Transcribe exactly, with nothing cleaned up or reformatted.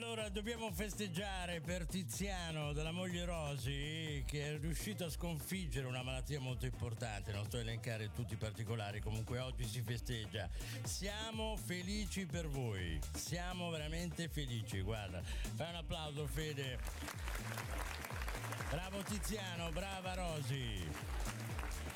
Allora, dobbiamo festeggiare per Tiziano della moglie Rosy, che è riuscito a sconfiggere una malattia molto importante. Non sto a elencare tutti i particolari, comunque oggi si festeggia. Siamo felici per voi, siamo veramente felici. Guarda, fai un applauso, Fede. Bravo Tiziano, brava Rosy.